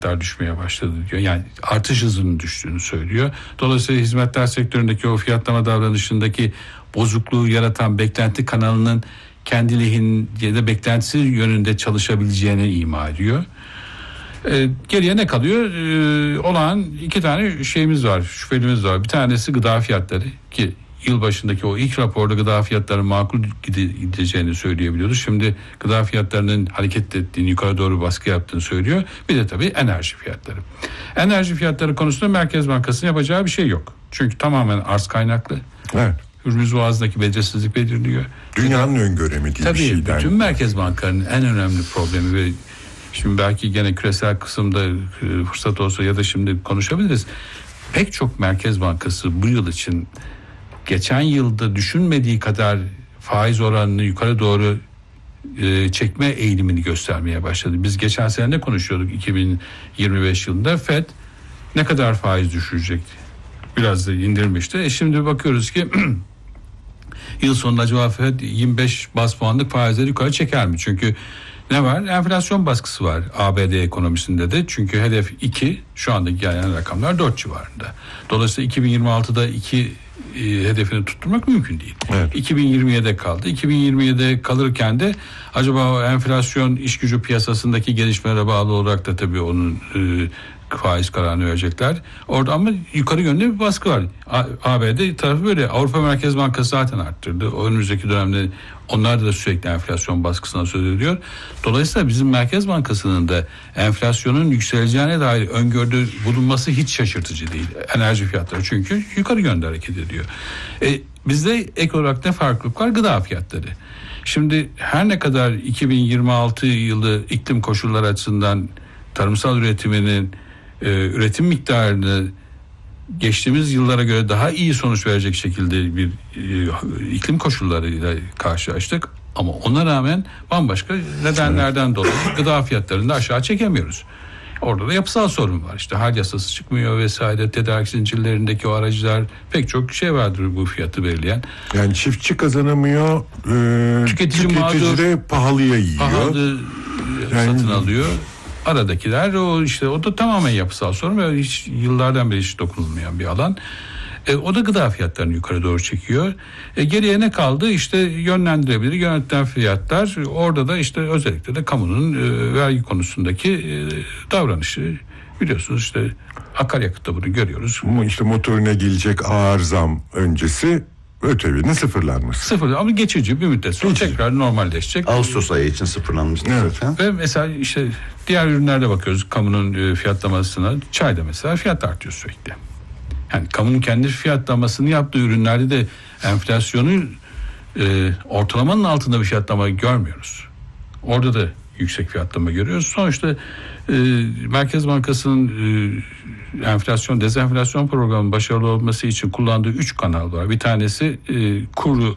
düşmeye başladı diyor. Yani artış hızının düştüğünü söylüyor. Dolayısıyla hizmetler sektöründeki o fiyatlama davranışındaki bozukluğu yaratan beklenti kanalının kendi lehinin ya da beklentisi yönünde çalışabileceğini ima ediyor. Geriye ne kalıyor? Olağan iki tane şeyimiz var, şüphelimiz var. Bir tanesi gıda fiyatları ki yılbaşındaki o ilk raporda gıda fiyatlarının makul gideceğini söyleyebiliyordu. Şimdi gıda fiyatlarının hareket ettiğini, yukarı doğru baskı yaptığını söylüyor. Bir de tabii enerji fiyatları. Enerji fiyatları konusunda Merkez Bankası'nın yapacağı bir şey yok. Çünkü tamamen arz kaynaklı. Evet. Hürmüz Boğazı'ndaki belirsizlik belirliyor. Dünyanın öngöremediği bir şeyden. Tabii bütün merkez bankalarının en önemli problemi ve şimdi belki gene küresel kısımda fırsat olsa ya da şimdi konuşabiliriz. Pek çok merkez bankası bu yıl için geçen yılda düşünmediği kadar faiz oranını yukarı doğru çekme eğilimini göstermeye başladı. Biz geçen sene ne konuşuyorduk 2025 yılında? FED ne kadar faiz düşürecekti? Biraz da indirmişti. Şimdi bakıyoruz ki yıl sonunda acaba FED 25 baz puanlık faizleri yukarı çeker mi? Çünkü ne var? Enflasyon baskısı var ABD ekonomisinde de. Çünkü hedef 2, şu andaki gelen rakamlar 4 civarında. Dolayısıyla 2026'da 2 hedefini tutturmak mümkün değil. Evet. 2027'de kaldı. 2027'de kalırken de acaba o enflasyon iş gücü piyasasındaki gelişmelere bağlı olarak da tabii onun faiz kararını verecekler. Orada ama yukarı yönlü bir baskı var. ABD tarafı böyle. Avrupa Merkez Bankası zaten arttırdı. O önümüzdeki dönemde onlar da sürekli enflasyon baskısına söz ediyor. Dolayısıyla bizim Merkez Bankası'nın da enflasyonun yükseleceğine dair öngörüde bulunması hiç şaşırtıcı değil. Enerji fiyatları çünkü yukarı yönde hareket ediyor. Bizde ek olarak ne farklılık var? Gıda fiyatları. Şimdi her ne kadar 2026 yılı iklim koşulları açısından tarımsal üretiminin üretim miktarını geçtiğimiz yıllara göre daha iyi sonuç verecek şekilde bir iklim koşullarıyla karşılaştık. Ama ona rağmen bambaşka nedenlerden dolayı gıda fiyatlarını da aşağı çekemiyoruz. Orada da yapısal sorun var. İşte hal yasası çıkmıyor vesaire. Tedarik zincirlerindeki o aracılar, pek çok şey vardır bu fiyatı belirleyen. Yani çiftçi kazanamıyor. Tüketici de pahalıya yiyor. Pahalı satın alıyor. Aradakiler o da tamamen yapısal sorun ve hiç yıllardan beri hiç dokunulmayan bir alan. O da gıda fiyatlarını yukarı doğru çekiyor. Geriye ne kaldı? İşte yönlendirebilir, yönetilen fiyatlar. Orada da işte özellikle de kamunun vergi konusundaki davranışı. Biliyorsunuz işte akaryakıtta bunu görüyoruz. İşte motoruna gelecek ağır zam öncesi ÖTV'nin sıfırlanması. Sıfır ama geçici bir müddet sonra tekrar normalleşecek. Ağustos ayı için sıfırlanmıştı. Evet. Ve mesela işte diğer ürünlerde bakıyoruz kamunun fiyatlamasına. Çayda mesela fiyat artıyor sürekli. Yani kamunun kendi fiyatlamasını yaptığı ürünlerde de enflasyonu ortalamanın altında bir fiyatlama görmüyoruz. Orada da yüksek fiyatlama görüyoruz. Sonuçta Merkez Bankası'nın enflasyon, dezenflasyon programının başarılı olması için kullandığı 3 kanal var. Bir tanesi kuru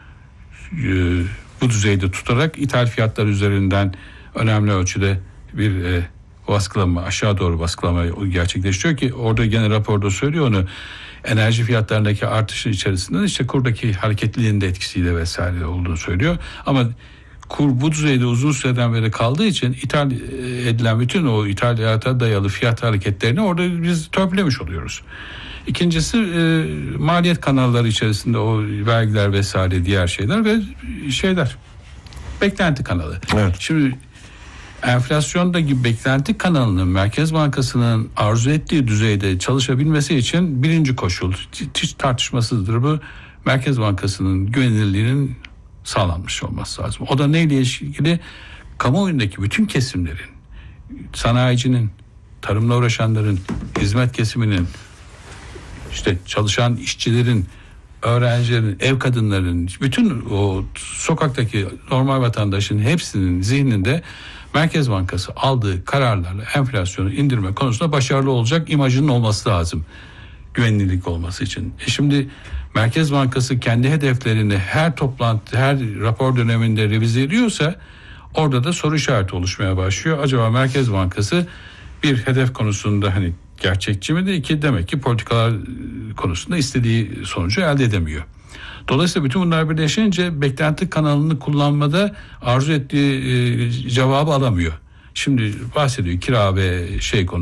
bu düzeyde tutarak ithal fiyatlar üzerinden önemli ölçüde bir baskılama, aşağı doğru baskılama gerçekleşiyor ki orada gene raporda söylüyor onu, enerji fiyatlarındaki artışın içerisinde işte kurdaki hareketliliğin de etkisiyle vesaire olduğunu söylüyor. Ama kur bu düzeyde uzun süreden beri kaldığı için ithal edilen bütün o ithalata dayalı fiyat hareketlerini orada biz törpülemiş oluyoruz. İkincisi maliyet kanalları içerisinde o vergiler vesaire diğer şeyler ve beklenti kanalı. Evet. Şimdi enflasyondaki beklenti kanalının Merkez Bankası'nın arzu ettiği düzeyde çalışabilmesi için birinci koşul, hiç tartışmasızdır bu, Merkez Bankası'nın güvenilirliğinin sağlanmış olması lazım. O da neyle ilgili? Kamuoyundaki bütün kesimlerin, sanayicinin, tarımla uğraşanların, hizmet kesiminin, işte çalışan işçilerin, öğrencilerin, ev kadınlarının, bütün o sokaktaki normal vatandaşın hepsinin zihninde Merkez Bankası aldığı kararlarla enflasyonu indirme konusunda başarılı olacak imajının olması lazım. Güvenilirlik olması için. Şimdi Merkez Bankası kendi hedeflerini her toplantı, her rapor döneminde revize ediyorsa orada da soru işareti oluşmaya başlıyor. Acaba Merkez Bankası bir hedef konusunda hani gerçekçi mi de, iki demek ki politikalar konusunda istediği sonucu elde edemiyor. Dolayısıyla bütün bunlar birleşince beklenti kanalını kullanmada arzu ettiği cevabı alamıyor. Şimdi bahsediyor kira ve